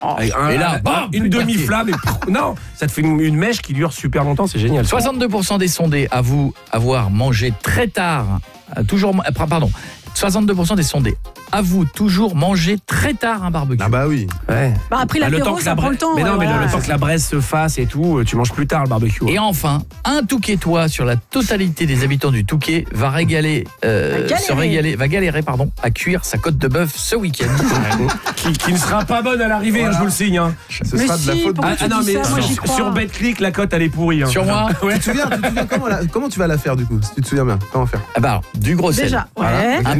Et là, bam, une demi-flamme. Non, ça te fait une mèche qui dure super longtemps, c'est génial. 62% des sondés avouent avoir mangé très tard. 62% des sondés avouent toujours manger très tard un barbecue. Ah bah oui. Ouais. Après l'apéro, ça prend le temps. Mais non, mais voilà. le temps que la braise se fasse et tout, tu manges plus tard le barbecue. Et enfin, un Touquetois sur la totalité des habitants du Touquet va galérer à cuire sa côte de bœuf ce week-end. qui ne sera pas bonne à l'arrivée, Voilà. je vous le signe. Hein. Ce sera de la faute de... Ah non, mais sur BetClick, la cote elle est pourrie. Hein. Sur moi, Ouais. Tu te souviens comment tu vas la faire du coup, si tu te souviens bien? Comment faire? du gros sel. Déjà, Voilà. ouais. Un